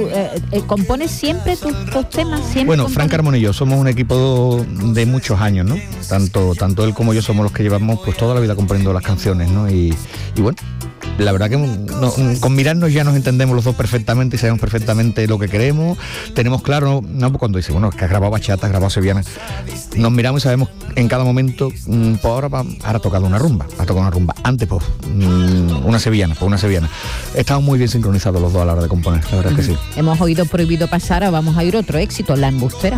¿compones siempre tus temas? ¿Siempre bueno, compones? Fran Carmona y yo somos un equipo de muchos años, ¿no? Tanto él como yo somos los que llevamos pues toda la vida componiendo las canciones, ¿no? Y bueno, la verdad que con mirarnos ya nos entendemos los dos perfectamente y sabemos perfectamente lo que queremos. Tenemos claro, ¿no? Cuando dice, bueno, es que has grabado bachata, has grabado sevillana, nos miramos y sabemos en cada momento, pues ahora ha tocado una rumba, antes pues una sevillana. Estamos muy bien sincronizados los dos a la hora de componer, la verdad es que sí. Hemos oído Prohibido Pasar, ahora vamos a oír otro éxito, La Embustera.